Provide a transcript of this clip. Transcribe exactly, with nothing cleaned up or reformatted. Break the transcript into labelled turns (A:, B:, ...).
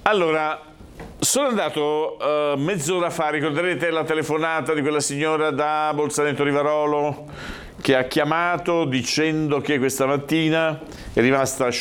A: Allora, sono andato uh, mezz'ora fa, ricorderete la telefonata di quella signora da Bolzaneto Rivarolo che ha chiamato dicendo che questa mattina è rimasta